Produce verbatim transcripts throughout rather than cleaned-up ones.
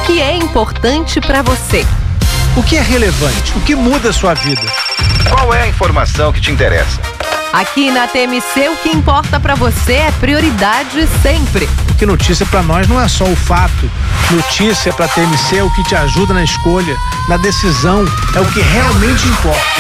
que é importante para você. O que é relevante? O que muda a sua vida? Qual é a informação que te interessa? Aqui na T M C, o que importa para você é prioridade sempre. Porque notícia para nós não é só o fato. Notícia para T M C é o que te ajuda na escolha, na decisão, é o que realmente importa.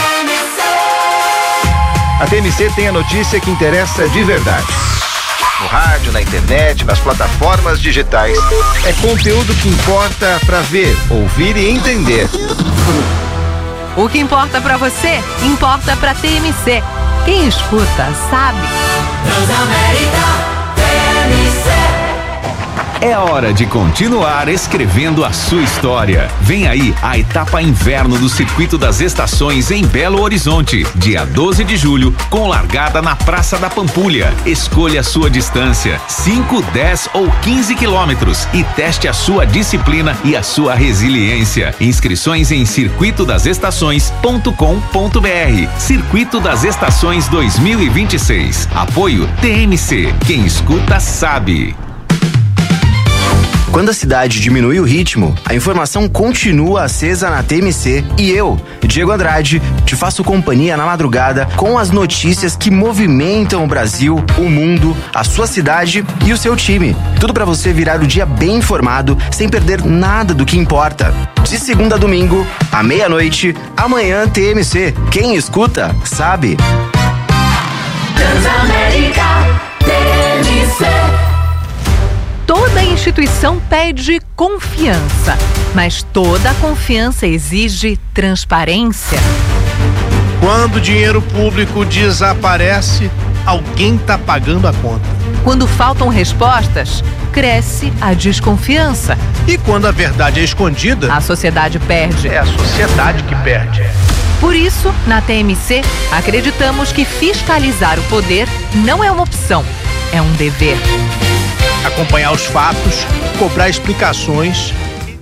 A T M C tem a notícia que interessa de verdade. No rádio, na internet, nas plataformas digitais. É conteúdo que importa para ver, ouvir e entender. O que importa para você, importa para T M C. Quem escuta, sabe. Transamérica T M C. É hora de continuar escrevendo a sua história. Vem aí a etapa inverno do Circuito das Estações em Belo Horizonte, dia doze de julho, com largada na Praça da Pampulha. Escolha a sua distância, cinco, dez ou quinze quilômetros, e teste a sua disciplina e a sua resiliência. Inscrições em circuito das estações ponto com ponto br. Circuito das Estações dois mil e vinte e seis. Apoio T M C. Quem escuta sabe. Quando a cidade diminui o ritmo, a informação continua acesa na T M C e eu, Diego Andrade, te faço companhia na madrugada com as notícias que movimentam o Brasil, o mundo, a sua cidade e o seu time. Tudo para você virar o dia bem informado, sem perder nada do que importa. De segunda a domingo, à meia-noite, amanhã T M C. Quem escuta, sabe. Transamérica T M C. Toda instituição pede confiança, mas toda confiança exige transparência. Quando o dinheiro público desaparece, alguém está pagando a conta. Quando faltam respostas, cresce a desconfiança. E quando a verdade é escondida, a sociedade perde. É a sociedade que perde. Por isso, na T M C, acreditamos que fiscalizar o poder não é uma opção, é um dever. Acompanhar os fatos, cobrar explicações.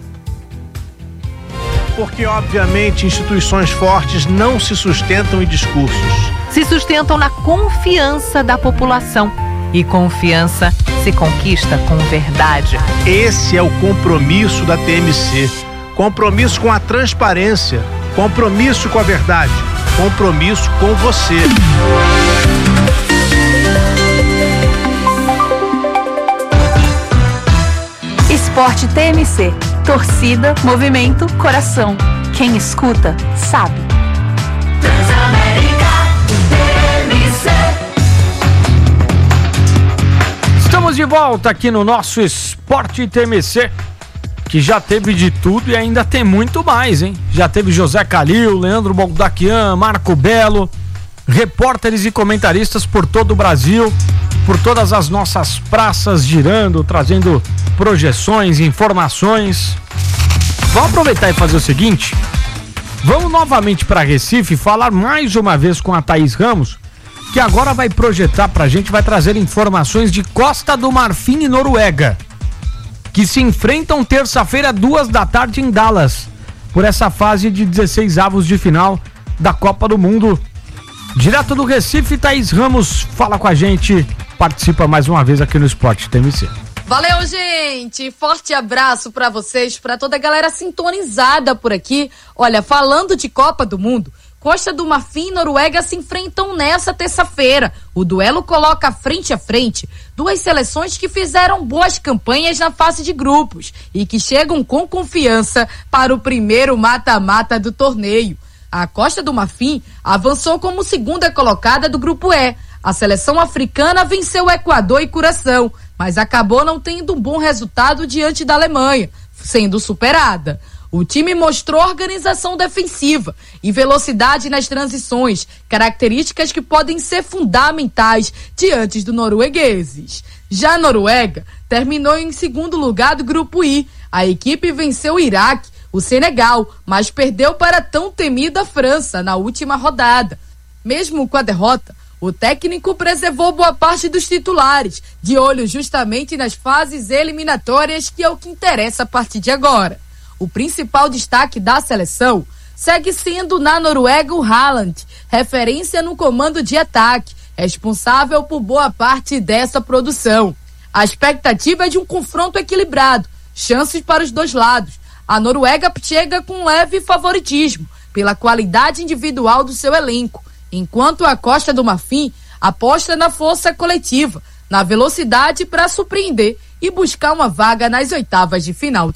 Porque, obviamente, instituições fortes não se sustentam em discursos. Se sustentam na confiança da população. E confiança se conquista com verdade. Esse é o compromisso da T M C. Compromisso com a transparência. Compromisso com a verdade. Compromisso com você. Esporte T M C. Torcida, movimento, coração. Quem escuta, sabe. Transamérica T M C. Estamos de volta aqui no nosso Esporte T M C, que já teve de tudo e ainda tem muito mais, hein? Já teve José Calil, Leandro Boldaquian, Marco Belo, repórteres e comentaristas por todo o Brasil, por todas as nossas praças girando, trazendo projeções, informações. Vamos aproveitar e fazer o seguinte: vamos novamente para Recife falar mais uma vez com a Thaís Ramos, que agora vai projetar pra gente, vai trazer informações de Costa do Marfim e Noruega, que se enfrentam terça-feira, duas da tarde em Dallas, por essa fase de dezesseis avos de final da Copa do Mundo. Direto do Recife, Thaís Ramos fala com a gente, participa mais uma vez aqui no Esporte T M C. Valeu, gente! Forte abraço pra vocês, pra toda a galera sintonizada por aqui. Olha, falando de Copa do Mundo, Costa do Marfim e Noruega se enfrentam nessa terça-feira. O duelo coloca frente a frente duas seleções que fizeram boas campanhas na fase de grupos e que chegam com confiança para o primeiro mata-mata do torneio. A Costa do Marfim avançou como segunda colocada do grupo E. A seleção africana venceu o Equador e Curaçao, mas acabou não tendo um bom resultado diante da Alemanha, sendo superada. O time mostrou organização defensiva e velocidade nas transições, características que podem ser fundamentais diante dos noruegueses. Já a Noruega terminou em segundo lugar do grupo I. A equipe venceu o Iraque, o Senegal, mas perdeu para a tão temida França na última rodada. Mesmo com a derrota, o técnico preservou boa parte dos titulares, de olho justamente nas fases eliminatórias, que é o que interessa a partir de agora. O principal destaque da seleção segue sendo na Noruega o Haaland, referência no comando de ataque, responsável por boa parte dessa produção. A expectativa é de um confronto equilibrado, chances para os dois lados. A Noruega chega com leve favoritismo pela qualidade individual do seu elenco, enquanto a Costa do Marfim aposta na força coletiva, na velocidade para surpreender e buscar uma vaga nas oitavas de final.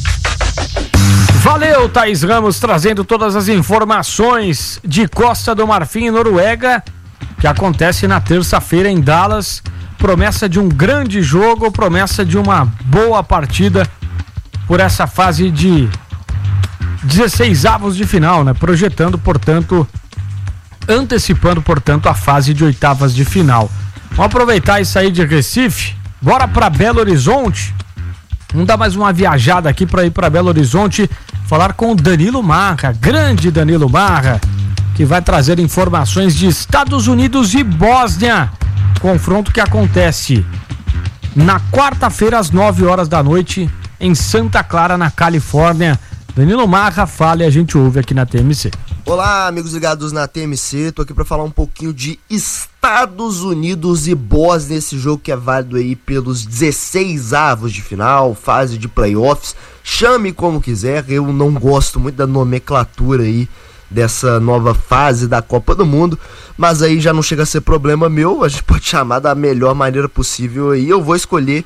Valeu, Thaís Ramos, trazendo todas as informações de Costa do Marfim e Noruega, que acontece na terça-feira em Dallas. Promessa de um grande jogo, promessa de uma boa partida por essa fase de dezesseis avos de final, né? Projetando, portanto, antecipando, portanto, a fase de oitavas de final. Vamos aproveitar e sair de Recife, bora para Belo Horizonte. Vamos dar mais uma viajada aqui para ir para Belo Horizonte, falar com o Danilo Marra, grande Danilo Marra, que vai trazer informações de Estados Unidos e Bósnia. Confronto que acontece na quarta-feira às nove horas da noite em Santa Clara, na Califórnia. Danilo Marra fala e a gente ouve aqui na T M C. Olá, amigos ligados na T M C, tô aqui para falar um pouquinho de Estados Unidos e Bósnia, esse jogo que é válido aí pelos dezesseis avos de final, fase de playoffs, chame como quiser. Eu não gosto muito da nomenclatura aí dessa nova fase da Copa do Mundo, mas aí já não chega a ser problema meu, a gente pode chamar da melhor maneira possível aí. Eu vou escolher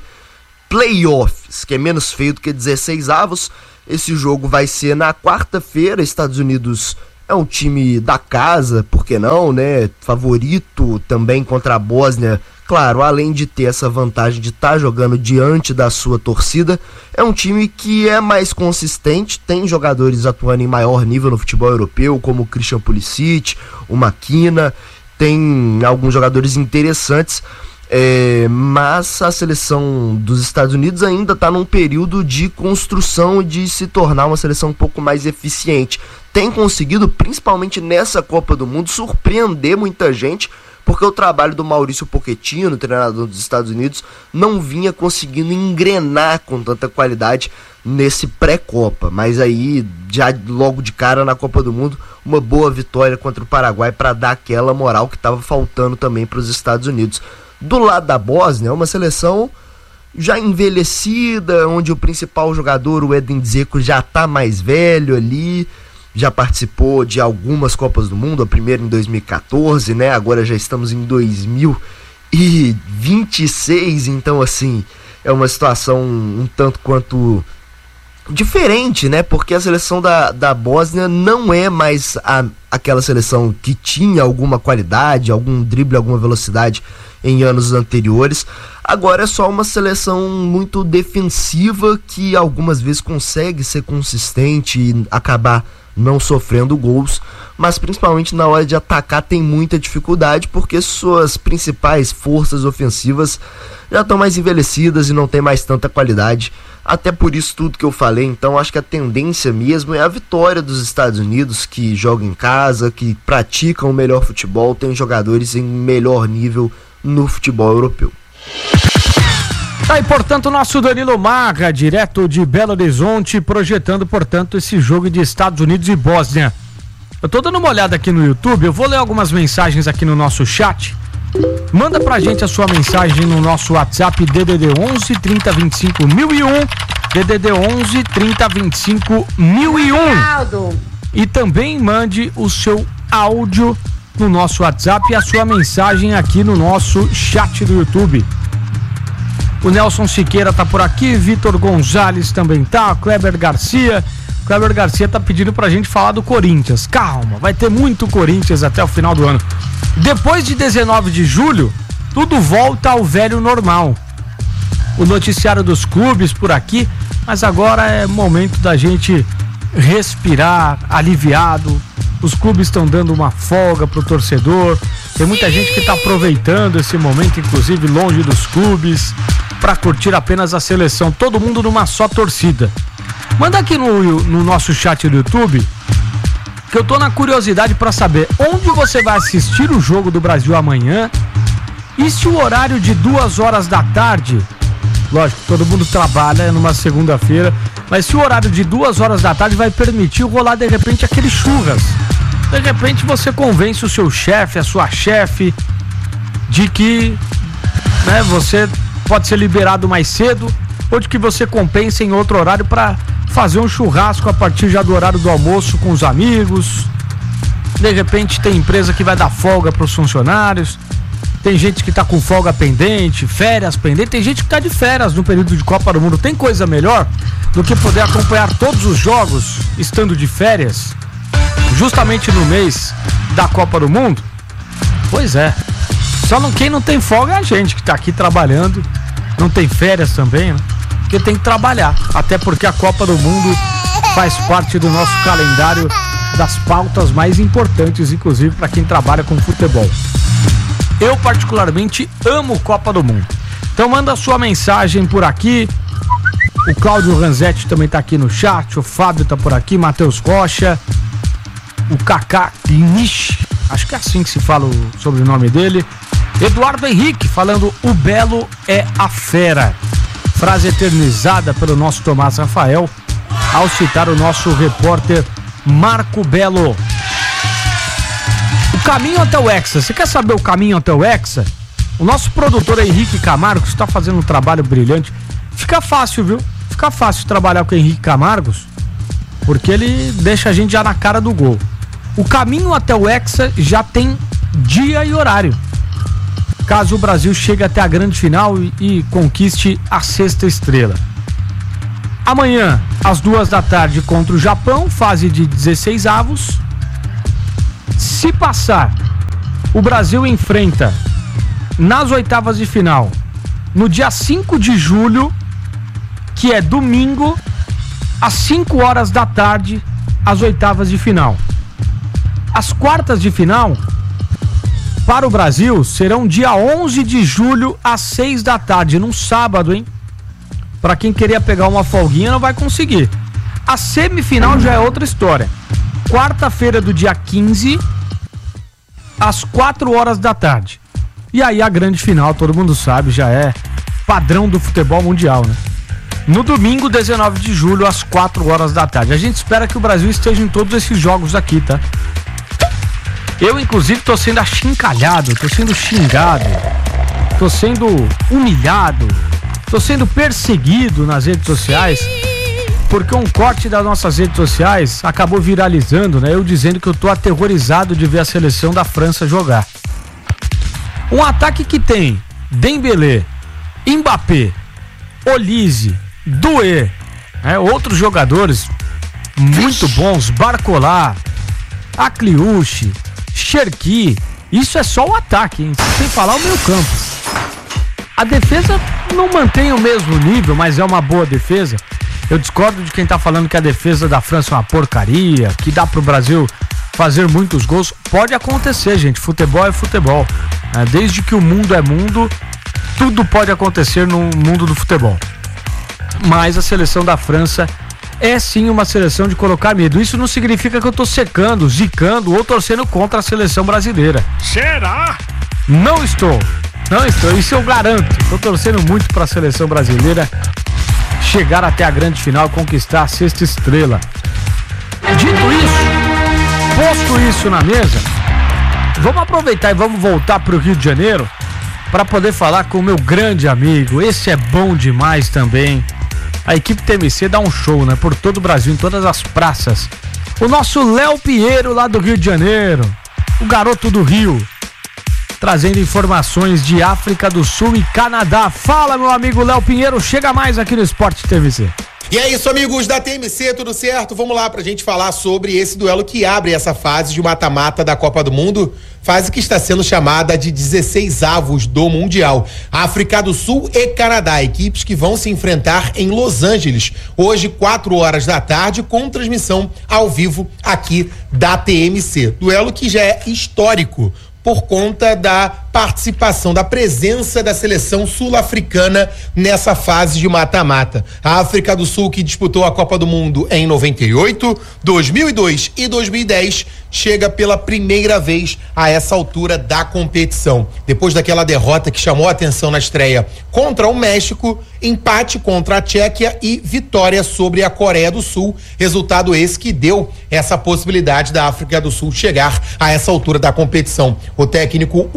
playoffs, que é menos feio do que dezesseis avos. Esse jogo vai ser na quarta-feira. Estados Unidos é um time da casa, por que não, né? Favorito também contra a Bósnia. Claro, além de ter essa vantagem de estar tá jogando diante da sua torcida, é um time que é mais consistente, tem jogadores atuando em maior nível no futebol europeu, como o Christian Pulisic, o Maquina, tem alguns jogadores interessantes. É, mas a seleção dos Estados Unidos ainda está num período de construção e de se tornar uma seleção um pouco mais eficiente. Tem conseguido, principalmente nessa Copa do Mundo, surpreender muita gente, porque o trabalho do Maurício Pochettino, treinador dos Estados Unidos, não vinha conseguindo engrenar com tanta qualidade nesse pré-Copa. Mas aí, já logo de cara na Copa do Mundo, uma boa vitória contra o Paraguai para dar aquela moral que estava faltando também para os Estados Unidos. Do lado da Bósnia, é uma seleção já envelhecida, onde o principal jogador, o Edin Dzeko, já está mais velho ali, já participou de algumas Copas do Mundo, a primeira em dois mil e catorze, né? Agora já estamos em dois mil e vinte e seis, então assim, é uma situação um tanto quanto diferente, né? Porque a seleção da, da Bósnia não é mais a, aquela seleção que tinha alguma qualidade, algum drible, alguma velocidade em anos anteriores. Agora é só uma seleção muito defensiva que algumas vezes consegue ser consistente e acabar não sofrendo gols, mas principalmente na hora de atacar tem muita dificuldade, porque suas principais forças ofensivas já estão mais envelhecidas e não tem mais tanta qualidade. Até por isso tudo que eu falei, então acho que a tendência mesmo é a vitória dos Estados Unidos, que jogam em casa, que praticam o melhor futebol, tem jogadores em melhor nível no futebol europeu. Tá aí, portanto, o nosso Danilo Marra, direto de Belo Horizonte, projetando, portanto, esse jogo de Estados Unidos e Bósnia. Eu tô dando uma olhada aqui no YouTube, eu vou ler algumas mensagens aqui no nosso chat. Manda pra gente a sua mensagem no nosso WhatsApp D D D onze, trinta, vinte e cinco, mil e um, D D D onze, trinta, vinte e cinco, mil e um. E também mande o seu áudio no nosso WhatsApp e a sua mensagem aqui no nosso chat do YouTube. O Nelson Siqueira tá por aqui, Vitor Gonzalez também tá, Kleber Garcia. Kleber Garcia tá pedindo pra gente falar do Corinthians. Calma, vai ter muito Corinthians até o final do ano. Depois de dezenove de julho, tudo volta ao velho normal. O noticiário dos clubes por aqui, mas agora é momento da gente respirar, aliviado. Os clubes estão dando uma folga pro torcedor. Tem muita gente que tá aproveitando esse momento, inclusive longe dos clubes, para curtir apenas a seleção. Todo mundo numa só torcida. Manda aqui no, no nosso chat do YouTube, que eu tô na curiosidade para saber onde você vai assistir o jogo do Brasil amanhã e se o horário de duas horas da tarde, lógico, todo mundo trabalha numa segunda-feira, mas se o horário de duas horas da tarde vai permitir rolar de repente aquele churras. De repente você convence o seu chefe, a sua chefe, de que, né, você pode ser liberado mais cedo ou de que você compensa em outro horário para fazer um churrasco a partir já do horário do almoço com os amigos. De repente tem empresa que vai dar folga para os funcionários, tem gente que tá com folga pendente, férias pendente, tem gente que tá de férias no período de Copa do Mundo. Tem coisa melhor do que poder acompanhar todos os jogos estando de férias, justamente no mês da Copa do Mundo? Pois é, só não, quem não tem folga é a gente que tá aqui trabalhando, não tem férias também, né? Porque tem que trabalhar, até porque a Copa do Mundo faz parte do nosso calendário das pautas mais importantes, inclusive para quem trabalha com futebol. Eu particularmente amo Copa do Mundo. Então manda a sua mensagem por aqui. O Cláudio Ranzetti também tá aqui no chat, o Fábio tá por aqui, Matheus Rocha, o Kaká Nish, acho que é assim que se fala o sobrenome dele. Eduardo Henrique falando: o Belo é a fera. Frase eternizada pelo nosso Tomás Rafael ao citar o nosso repórter Marco Belo. O caminho até o Hexa, você quer saber o caminho até o Hexa? O nosso produtor Henrique Camargos está fazendo um trabalho brilhante. Fica fácil, viu? Fica fácil trabalhar com o Henrique Camargos, porque ele deixa a gente já na cara do gol. O caminho até o Hexa já tem dia e horário, caso o Brasil chegue até a grande final e, e conquiste a sexta estrela. Amanhã, às duas da tarde, contra o Japão, fase de dezesseis avos. Se passar, o Brasil enfrenta nas oitavas de final, no dia cinco de julho, que é domingo, às cinco horas da tarde, as oitavas de final. As quartas de final, para o Brasil, serão dia onze de julho, às seis da tarde, num sábado, hein? Para quem queria pegar uma folguinha, não vai conseguir. A semifinal já é outra história. Quarta-feira do dia quinze, às quatro horas da tarde. E aí a grande final, todo mundo sabe, já é padrão do futebol mundial, né? No domingo, dezenove de julho, às quatro horas da tarde. A gente espera que o Brasil esteja em todos esses jogos aqui, tá? Eu, inclusive, tô sendo achincalhado, tô sendo xingado, tô sendo humilhado, tô sendo perseguido nas redes sociais, porque um corte das nossas redes sociais acabou viralizando, né? Eu dizendo que eu tô aterrorizado de ver a seleção da França jogar. Um ataque que tem Dembélé, Mbappé, Olise, Doué, né? Outros jogadores muito bons, Barcola, Akliushi, Cherki. Isso é só o ataque, hein? Sem falar o meio campo. A defesa não mantém o mesmo nível, mas é uma boa defesa. Eu discordo de quem tá falando que a defesa da França é uma porcaria, que dá pro Brasil fazer muitos gols. Pode acontecer, gente. Futebol é futebol. Desde que o mundo é mundo, tudo pode acontecer no mundo do futebol. Mas a seleção da França é sim uma seleção de colocar medo. Isso não significa que eu tô secando, zicando ou torcendo contra a seleção brasileira. Será? Não estou. Não estou. Isso eu garanto. Tô torcendo muito para a seleção brasileira chegar até a grande final e conquistar a sexta estrela. Dito isso, posto isso na mesa, vamos aproveitar e vamos voltar para o Rio de Janeiro para poder falar com o meu grande amigo. Esse é bom demais também. A equipe T M C dá um show, né? Por todo o Brasil, em todas as praças. O nosso Léo Pinheiro, lá do Rio de Janeiro, o garoto do Rio, trazendo informações de África do Sul e Canadá. Fala, meu amigo Léo Pinheiro, chega mais aqui no Esporte T M C. E é isso, amigos da T M C, tudo certo? Vamos lá pra gente falar sobre esse duelo que abre essa fase de mata-mata da Copa do Mundo, fase que está sendo chamada de dezesseis avos do Mundial. África do Sul e Canadá, equipes que vão se enfrentar em Los Angeles, hoje, quatro horas da tarde, com transmissão ao vivo aqui da T M C. Duelo que já é histórico por conta da participação, da presença da seleção sul-africana nessa fase de mata-mata. A África do Sul, que disputou a Copa do Mundo em noventa e oito, dois mil e dois e dois mil e dez, chega pela primeira vez a essa altura da competição. Depois daquela derrota que chamou a atenção na estreia contra o México, empate contra a Tchequia e vitória sobre a Coreia do Sul, resultado esse que deu essa possibilidade da África do Sul chegar a essa altura da competição. O técnico Hugo Brock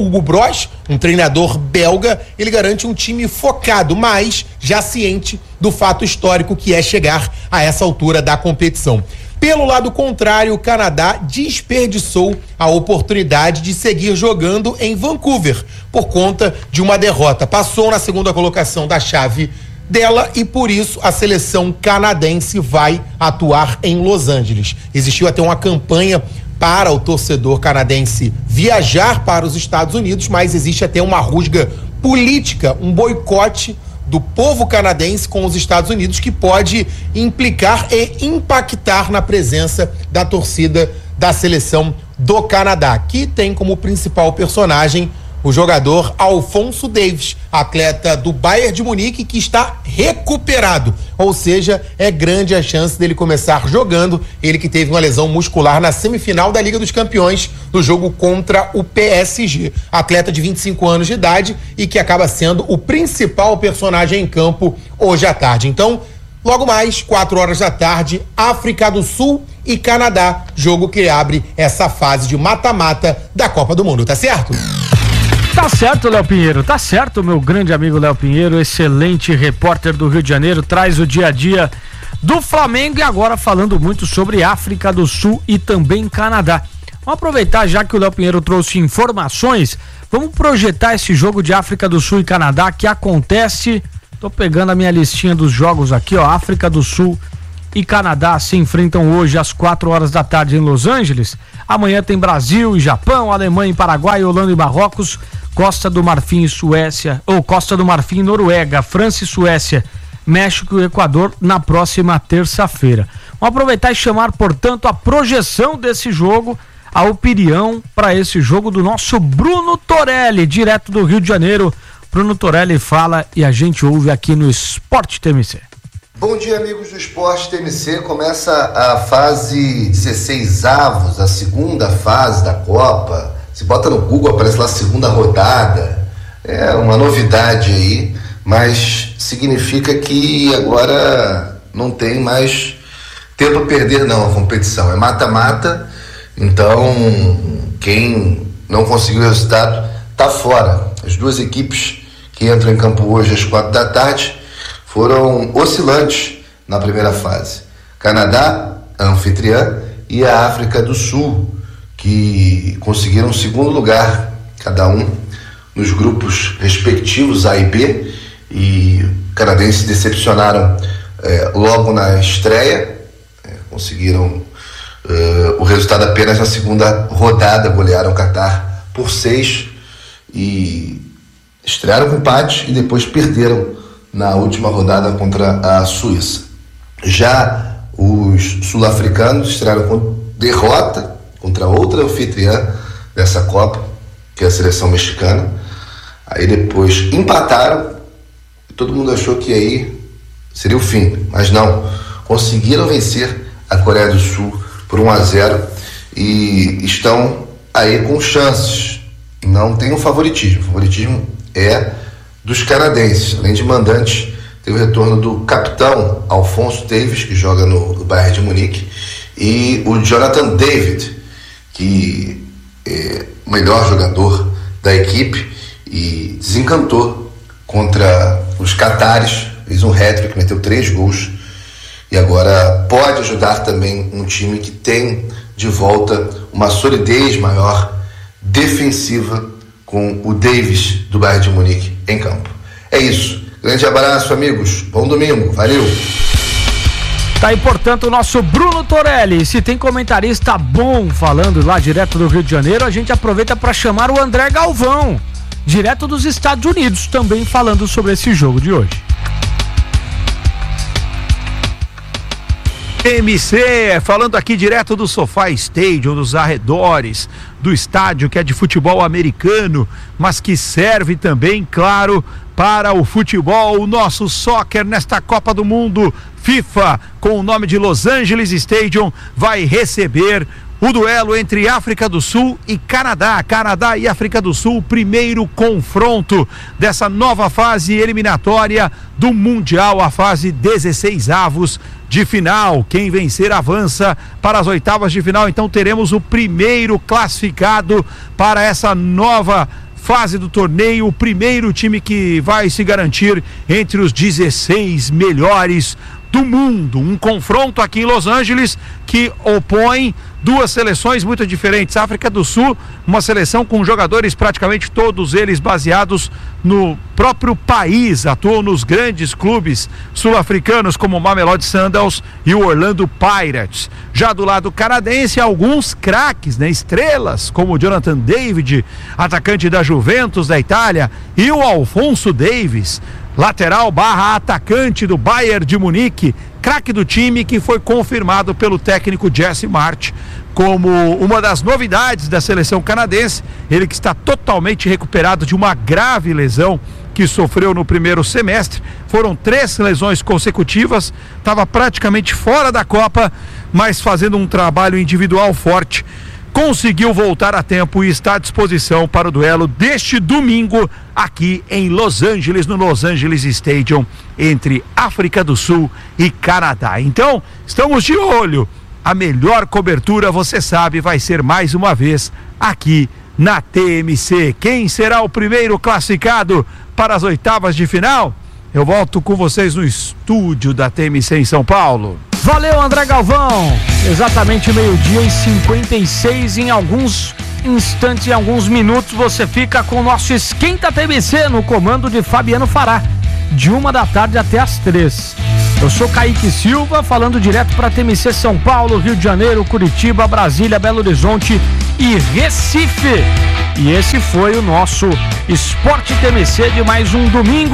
Bosz, um treinador belga, ele garante um time focado, mas já ciente do fato histórico que é chegar a essa altura da competição. Pelo lado contrário, o Canadá desperdiçou a oportunidade de seguir jogando em Vancouver por conta de uma derrota. Passou na segunda colocação da chave dela e por isso a seleção canadense vai atuar em Los Angeles. Existiu até uma campanha para o torcedor canadense viajar para os Estados Unidos, mas existe até uma rusga política, um boicote do povo canadense com os Estados Unidos que pode implicar e impactar na presença da torcida da seleção do Canadá, que tem como principal personagem o jogador Alphonso Davies, atleta do Bayern de Munique, que está recuperado, ou seja, é grande a chance dele começar jogando, ele que teve uma lesão muscular na semifinal da Liga dos Campeões, no jogo contra o P S G, atleta de vinte e cinco anos de idade e que acaba sendo o principal personagem em campo hoje à tarde. Então, logo mais, quatro horas da tarde, África do Sul e Canadá, jogo que abre essa fase de mata-mata da Copa do Mundo, tá certo? Tá certo, Léo Pinheiro, tá certo, meu grande amigo Léo Pinheiro, excelente repórter do Rio de Janeiro, traz o dia a dia do Flamengo e agora falando muito sobre África do Sul e também Canadá. Vamos aproveitar já que o Léo Pinheiro trouxe informações, vamos projetar esse jogo de África do Sul e Canadá que acontece, tô pegando a minha listinha dos jogos aqui, ó, África do Sul e Canadá se enfrentam hoje às quatro horas da tarde em Los Angeles. Amanhã tem Brasil e Japão, Alemanha e Paraguai, Holanda e Marrocos, Costa do Marfim e Suécia, ou Costa do Marfim e Noruega, França e Suécia, México e Equador na próxima terça-feira. Vamos aproveitar e chamar, portanto, a projeção desse jogo, a opinião para esse jogo do nosso Bruno Torelli, direto do Rio de Janeiro. Bruno Torelli fala e a gente ouve aqui no Esporte T M C. Bom dia, amigos do Esporte T M C. Começa a fase dezesseis avos, a segunda fase da Copa. Se bota no Google, aparece lá segunda rodada. É uma novidade aí, mas significa que agora não tem mais tempo a perder não, a competição. É mata-mata, então quem não conseguiu o resultado tá fora. As duas equipes que entram em campo hoje às quatro da tarde foram oscilantes na primeira fase. Canadá, anfitriã, e a África do Sul, que conseguiram o segundo lugar, cada um, nos grupos respectivos A e B, e canadenses decepcionaram eh, logo na estreia, eh, conseguiram eh, o resultado apenas na segunda rodada, golearam o Catar por seis, e estrearam com empate e depois perderam na última rodada contra a Suíça. Já os sul-africanos estrearam com derrota contra outra anfitriã dessa Copa, que é a seleção mexicana. Aí depois empataram, e todo mundo achou que aí seria o fim, mas não, conseguiram vencer a Coreia do Sul por um a zero e estão aí com chances. Não tem um favoritismo, o favoritismo é dos canadenses. Além de mandantes, teve o retorno do capitão Alphonso Davies, que joga no, no Bayern de Munique, e o Jonathan David, que é o melhor jogador da equipe e desencantou contra os catares, fez um hat-trick, meteu três gols e agora pode ajudar também um time que tem de volta uma solidez maior defensiva com o Davies do Bayern de Munique em campo. É isso. Grande abraço, amigos. Bom domingo. Valeu. Tá aí, portanto, o nosso Bruno Torelli. Se tem comentarista bom falando lá direto do Rio de Janeiro, a gente aproveita para chamar o André Galvão, direto dos Estados Unidos, também falando sobre esse jogo de hoje. M C, falando aqui direto do SoFi Stadium, dos arredores do estádio que é de futebol americano, mas que serve também, claro, para o futebol, o nosso soccer nesta Copa do Mundo. FIFA, com o nome de Los Angeles Stadium, vai receber o duelo entre África do Sul e Canadá. Canadá e África do Sul, primeiro confronto dessa nova fase eliminatória do Mundial, a fase dezesseis avos de final. Quem vencer avança para as oitavas de final. Então teremos o primeiro classificado para essa nova fase do torneio, o primeiro time que vai se garantir entre os dezesseis melhores do mundo. Um confronto aqui em Los Angeles que opõe duas seleções muito diferentes. A África do Sul, uma seleção com jogadores praticamente todos eles baseados no próprio país, atuam nos grandes clubes sul-africanos como o Mamelodi Sundowns e o Orlando Pirates. Já do lado canadense, alguns craques, né, estrelas, como o Jonathan David, atacante da Juventus da Itália, e o Alphonso Davies, lateral barra atacante do Bayern de Munique, craque do time, que foi confirmado pelo técnico Jesse Marsch como uma das novidades da seleção canadense. Ele que está totalmente recuperado de uma grave lesão que sofreu no primeiro semestre. Foram três lesões consecutivas, estava praticamente fora da Copa, mas fazendo um trabalho individual forte, conseguiu voltar a tempo e está à disposição para o duelo deste domingo aqui em Los Angeles, no Los Angeles Stadium, entre África do Sul e Canadá. Então, estamos de olho. A melhor cobertura, você sabe, vai ser mais uma vez aqui na T M C. Quem será o primeiro classificado para as oitavas de final? Eu volto com vocês no estúdio da T M C em São Paulo. Valeu, André Galvão. Exatamente meio-dia e cinquenta e seis. Em alguns instantes, em alguns minutos, você fica com o nosso Esquenta T M C no comando de Fabiano Fará, de uma da tarde até as três. Eu sou Kaique Silva, falando direto para T M C São Paulo, Rio de Janeiro, Curitiba, Brasília, Belo Horizonte e Recife. E esse foi o nosso Esporte T M C de mais um domingo.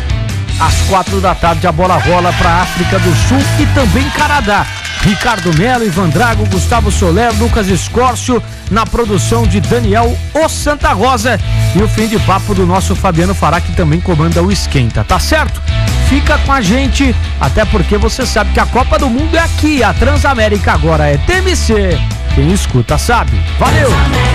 Às quatro da tarde a bola rola para a África do Sul e também Canadá. Ricardo Melo, Ivan Drago, Gustavo Soler, Lucas Escórcio, na produção de Daniel O Santa Rosa, e o fim de papo do nosso Fabiano Fará, que também comanda o Esquenta, tá certo? Fica com a gente, até porque você sabe que a Copa do Mundo é aqui, a Transamérica agora é T M C. Quem escuta sabe. Valeu!